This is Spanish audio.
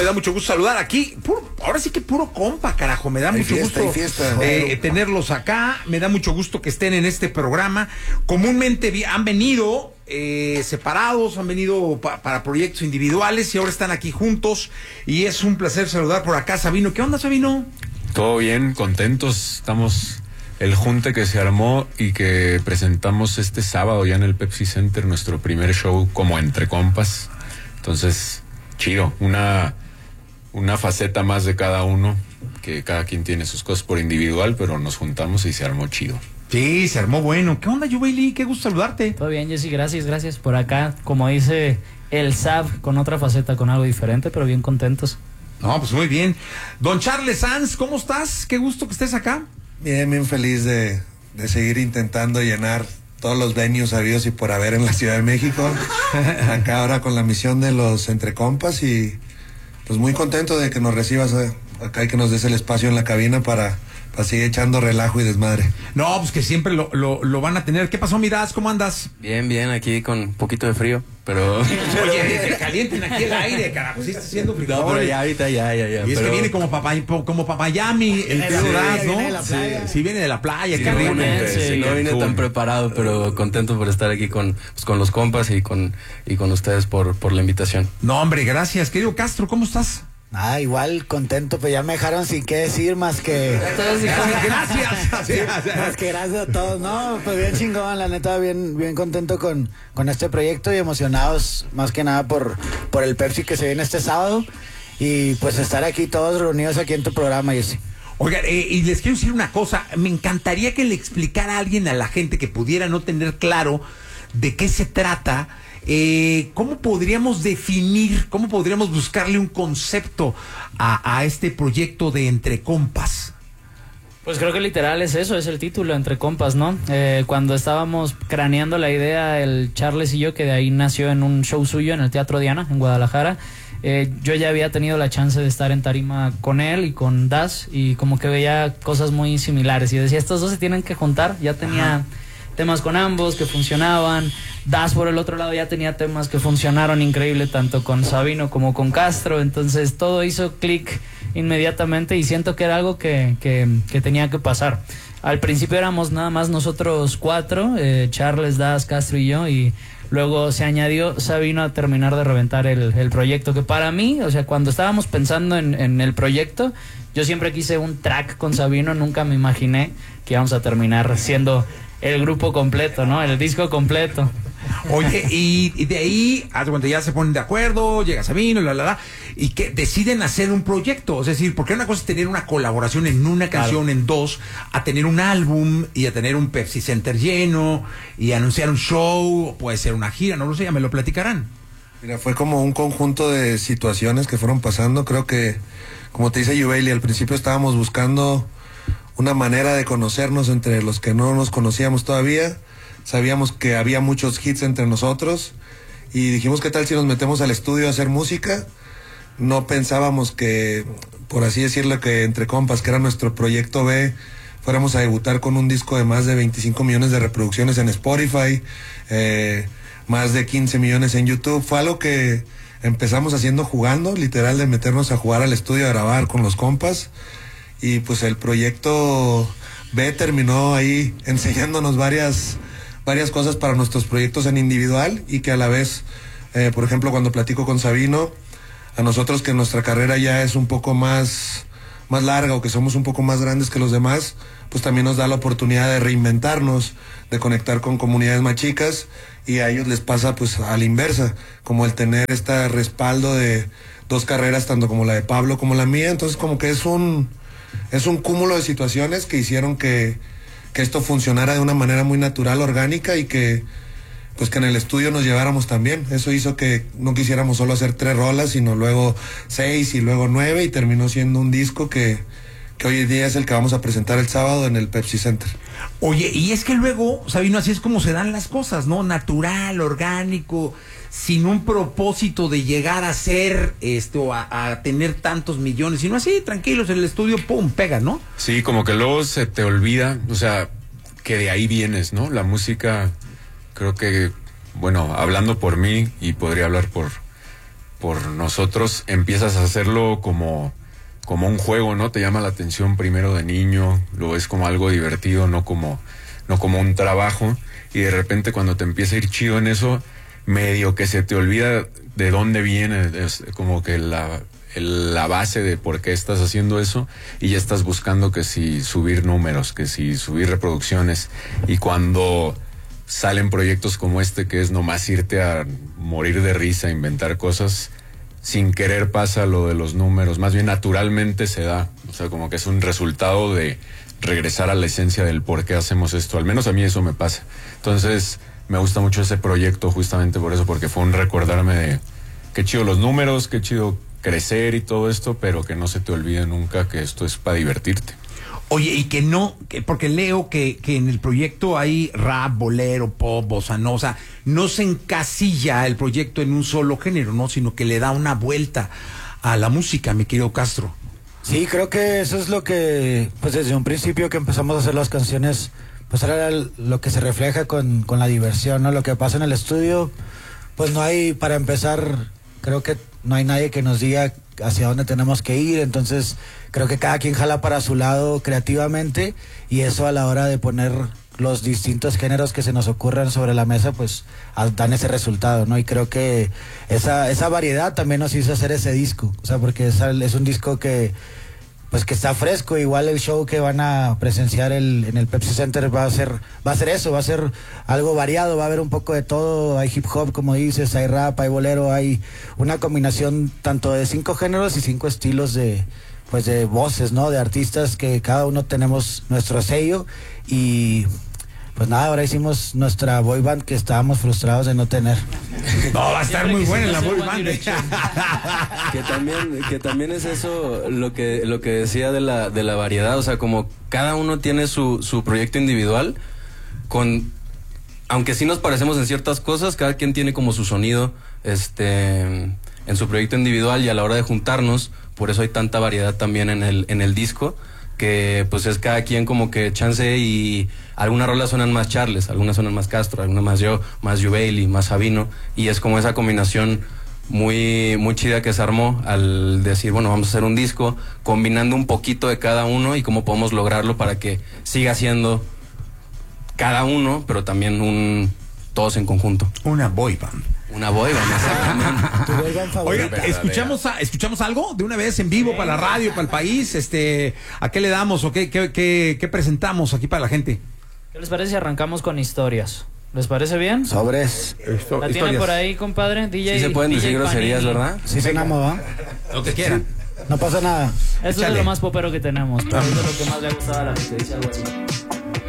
Me da mucho gusto saludar aquí. Ahora sí que puro compa, carajo. Me da mucho gusto tenerlos acá. Me da mucho gusto que estén en este programa. Comúnmente han venido separados, han venido para proyectos individuales y ahora están aquí juntos. Y es un placer saludar por acá a Sabino. ¿Qué onda, Sabino? Todo bien, contentos. Estamos el junte que se armó y que presentamos este sábado ya en el Pepsi Center, nuestro primer show como Entre Compas. Entonces, chido, una faceta más de cada uno, que cada quien tiene sus cosas por individual, pero nos juntamos y se armó chido. Sí, se armó bueno. ¿Qué onda, Yubeili? Qué gusto saludarte. Todo bien, Jessy, gracias por acá. Como dice el SAB, con otra faceta, con algo diferente, pero bien contentos. No, pues muy bien. Don Charles Sanz, ¿cómo estás? Qué gusto que estés acá. Bien feliz de seguir intentando llenar todos los venues habidos y por haber en la Ciudad de México. Acá ahora con la misión de los Entre Compas y pues muy contento de que nos recibas acá y que nos des el espacio en la cabina para seguir echando relajo y desmadre. No, pues que siempre lo van a tener. ¿Qué pasó, Miras? ¿Cómo andas? Bien, aquí con un poquito de frío, pero... Oye, que calienten aquí el aire, carajo, sí está haciendo frío. No, pero ya ahorita ya. Y es pero... que viene como Papayami, el Teoraz, ¿no? Sí, viene de la playa, sí, qué rico. Sí, no vine tan preparado, pero contento por estar aquí con los compas y con ustedes por la invitación. No, hombre, gracias. Querido Castro, ¿cómo estás? Igual contento, pues ya me dejaron sin qué decir más que... Gracias. Más que gracias a todos, no, pues bien chingón, la neta, bien contento con este proyecto y emocionados más que nada por el Pepsi que se viene este sábado y pues estar aquí todos reunidos aquí en tu programa, Jessy. Oigan, y les quiero decir una cosa, me encantaría que le explicara a alguien, a la gente que pudiera no tener claro de qué se trata. ¿Cómo podríamos definir, cómo podríamos buscarle un concepto a este proyecto de Entre Compas? Pues creo que literal es eso, es el título, Entre Compas, ¿no? Cuando estábamos craneando la idea, el Charles y yo, que de ahí nació en un show suyo en el Teatro Diana, en Guadalajara, yo ya había tenido la chance de estar en tarima con él y con Das, y como que veía cosas muy similares, y decía, estos dos se tienen que juntar, ya tenía... temas con ambos que funcionaban. Das por el otro lado ya tenía temas que funcionaron increíble tanto con Sabino como con Castro, entonces todo hizo clic inmediatamente y siento que era algo que tenía que pasar. Al principio éramos nada más nosotros cuatro, Charles, Das, Castro y yo, y luego se añadió Sabino a terminar de reventar el proyecto, que para mí, o sea, cuando estábamos pensando en el proyecto, yo siempre quise un track con Sabino, nunca me imaginé que íbamos a terminar siendo el grupo completo, ¿no? El disco completo. Oye, y de ahí, cuando ya se ponen de acuerdo, llega Sabino, y que deciden hacer un proyecto. Es decir, porque una cosa es tener una colaboración en una canción, en dos, a tener un álbum y a tener un Pepsi Center lleno y anunciar un show, puede ser una gira, no lo sé, ya me lo platicarán. Mira, fue como un conjunto de situaciones que fueron pasando. Creo que, como te dice Yubeili, al principio estábamos buscando una manera de conocernos entre los que no nos conocíamos todavía. Sabíamos que había muchos hits entre nosotros y dijimos, ¿qué tal si nos metemos al estudio a hacer música? No pensábamos que, por así decirlo, que Entre Compas, que era nuestro proyecto B, fuéramos a debutar con un disco de más de 25 millones de reproducciones en Spotify, más de 15 millones en YouTube. Fue algo que empezamos haciendo jugando, literal, de meternos a jugar al estudio a grabar con los compas. Y pues el proyecto B terminó ahí enseñándonos varias cosas para nuestros proyectos en individual y que a la vez, por ejemplo, cuando platico con Sabino, a nosotros que nuestra carrera ya es un poco más larga o que somos un poco más grandes que los demás, pues también nos da la oportunidad de reinventarnos, de conectar con comunidades más chicas, y a ellos les pasa pues a la inversa, como el tener este respaldo de dos carreras, tanto como la de Pablo como la mía. Entonces como que es un cúmulo de situaciones que hicieron que esto funcionara de una manera muy natural, orgánica, y que pues que en el estudio nos lleváramos también. Eso hizo que no quisiéramos solo hacer 3 rolas, sino luego 6 y luego 9, y terminó siendo un disco que hoy en día es el que vamos a presentar el sábado en el Pepsi Center. Oye, y es que luego, Sabino, así es como se dan las cosas, ¿no? Natural, orgánico, sin un propósito de llegar a ser o a tener tantos millones, sino así, tranquilos, en el estudio, pum, pega, ¿no? Sí, como que luego se te olvida, o sea, que de ahí vienes, ¿no? La música, creo que, bueno, hablando por mí, y podría hablar por por nosotros, empiezas a hacerlo como un juego, ¿no? Te llama la atención primero de niño, lo ves como algo divertido, no como un trabajo, y de repente cuando te empieza a ir chido en eso, medio que se te olvida de dónde viene, es como que la base de por qué estás haciendo eso, y ya estás buscando que si subir números, que si subir reproducciones, y cuando salen proyectos como este, que es nomás irte a morir de risa, inventar cosas, sin querer pasa lo de los números, más bien naturalmente se da, o sea, como que es un resultado de regresar a la esencia del por qué hacemos esto, al menos a mí eso me pasa. Entonces me gusta mucho ese proyecto justamente por eso, porque fue un recordarme de qué chido los números, qué chido crecer y todo esto, pero que no se te olvide nunca que esto es para divertirte. Oye, y que no, porque leo que en el proyecto hay rap, bolero, pop, bossa nova, o sea, no se encasilla el proyecto en un solo género, ¿no? Sino que le da una vuelta a la música, mi querido Castro. Sí, creo que eso es lo que, pues desde un principio que empezamos a hacer las canciones, pues era lo que se refleja con la diversión, ¿no? Lo que pasa en el estudio, pues no hay, para empezar, creo que no hay nadie que nos diga hacia dónde tenemos que ir, entonces creo que cada quien jala para su lado creativamente, y eso a la hora de poner los distintos géneros que se nos ocurran sobre la mesa, pues dan ese resultado, ¿no? Y creo que esa variedad también nos hizo hacer ese disco, o sea, porque es un disco que pues que está fresco. Igual el show que van a presenciar en el Pepsi Center va a ser eso, va a ser algo variado, va a haber un poco de todo, hay hip hop como dices, hay rap, hay bolero, hay una combinación tanto de 5 géneros y 5 estilos de voces, ¿no? De artistas que cada uno tenemos nuestro sello. Y pues nada, ahora hicimos nuestra boy band que estábamos frustrados de no tener. No, va a estar muy buena la boy band. Que también es eso lo que decía de la variedad, o sea, como cada uno tiene su proyecto individual, aunque sí nos parecemos en ciertas cosas, cada quien tiene como su sonido en su proyecto individual, y a la hora de juntarnos, por eso hay tanta variedad también en el disco, que pues es cada quien como que chance, y algunas rolas suenan más Charles, algunas suenan más Castro, algunas más yo, más Yubaili, más Sabino, y es como esa combinación muy, muy chida que se armó al decir, bueno, vamos a hacer un disco combinando un poquito de cada uno, y cómo podemos lograrlo para que siga siendo cada uno, pero también todos en conjunto. Una boy band. Una boy band, exactamente. ¿Tu boy band favorita? Oiga, ¿escuchamos algo de una vez en vivo para la radio, para el país? ¿A qué le damos o qué presentamos aquí para la gente? ¿Qué les parece si arrancamos con historias? ¿Les parece bien? Sobres. ¿La tienen por ahí, compadre? DJ. Sí se pueden decir DJ groserías, Panini. ¿verdad? Sí, sonamos, ¿va? Lo que quieran. No pasa nada. Eso Échale. es lo más popero que tenemos, pero eso es lo que más le ha gustado a la gente, dice algo así.